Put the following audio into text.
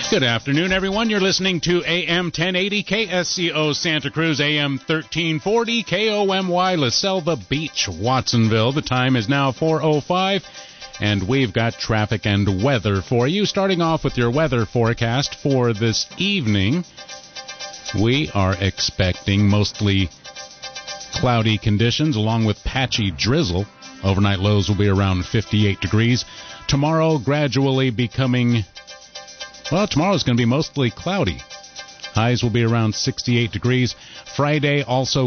Good afternoon, everyone. You're listening to AM 1080 KSCO Santa Cruz, AM 1340 KOMY La Selva Beach, Watsonville. The time is now 4:05, and we've got traffic and weather for you. Starting off with your weather forecast for this evening, we are expecting mostly cloudy conditions along with patchy drizzle. Overnight lows will be around 58 degrees. Tomorrow gradually becoming... Well, tomorrow's going to be mostly cloudy. Highs will be around 68 degrees. Friday, also